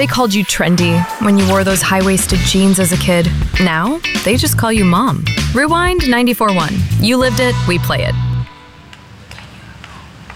They called you trendy when you wore those high-waisted jeans as a kid. Now, they just call you Mom. Rewind 94.1. You lived it, we play it.